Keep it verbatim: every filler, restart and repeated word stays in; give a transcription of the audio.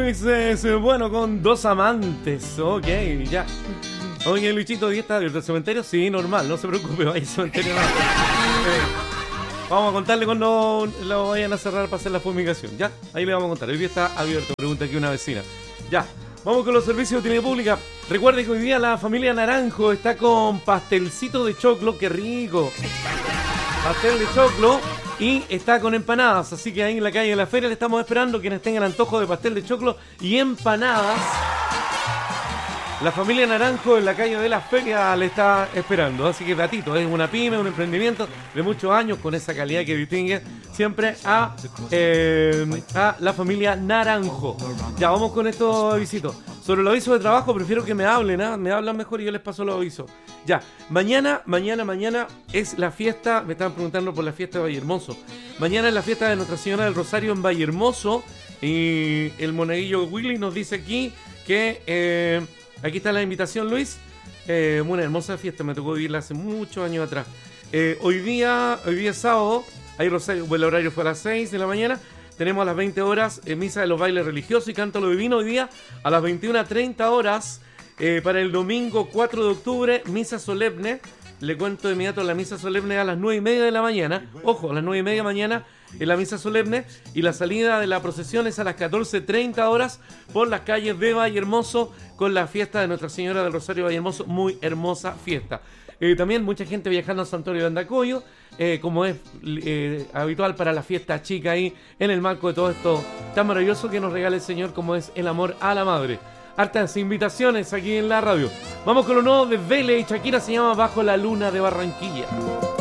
Luis es bueno con dos amantes. Ok, ya. Oye, Luisito, ¿y está abierto el cementerio? Sí, normal, no se preocupe, vaya al cementerio. No. Eh, vamos a contarle cuando lo vayan a cerrar para hacer la fumigación. Ya, ahí le vamos a contar. Hoy día está abierto, pregunta aquí una vecina. Ya, vamos con los servicios de utilidad pública. Recuerde que hoy día la familia Naranjo está con pastelcito de choclo, qué rico. Pastel de choclo. Y está con empanadas, así que ahí en la calle de la feria le estamos esperando quienes tengan antojo de pastel de choclo y empanadas. La familia Naranjo en la calle de la feria le está esperando, así que Gatito es una pyme, un emprendimiento de muchos años con esa calidad que distingue siempre a, eh, a la familia Naranjo. Ya, vamos con estos avisitos. Sobre los avisos de trabajo prefiero que me hablen, ¿eh? Me hablan mejor y yo les paso los avisos. Ya, mañana, mañana, mañana es la fiesta, me estaban preguntando por la fiesta de Vallehermoso. Mañana es la fiesta de Nuestra Señora del Rosario en Vallehermoso y el monaguillo Willy nos dice aquí que eh, aquí está la invitación, Luis. Eh, una hermosa fiesta, me tocó vivirla hace muchos años atrás. Eh, hoy día, hoy día es sábado, hay rosario, el horario fue a las seis de la mañana. Tenemos a las veinte horas eh, misa de los bailes religiosos y canto lo divino. Hoy día a las veintiuna treinta horas eh, para el domingo cuatro de octubre, misa solemne. Le cuento de inmediato la misa solemne a las nueve y media de la mañana. Ojo, a las nueve y media de la mañana en la misa solemne. Y la salida de la procesión es a las catorce treinta horas por las calles de Vallehermoso con la fiesta de Nuestra Señora del Rosario de Vallehermoso. Muy hermosa fiesta. Eh, también mucha gente viajando a Santuario de Andacoyo, eh, como es eh, habitual para la fiesta chica ahí, en el marco de todo esto tan maravilloso que nos regala el Señor, como es el amor a la madre. Hartas invitaciones aquí en la radio. Vamos con lo nuevo de Vélez y Shakira, se llama Bajo la Luna de Barranquilla.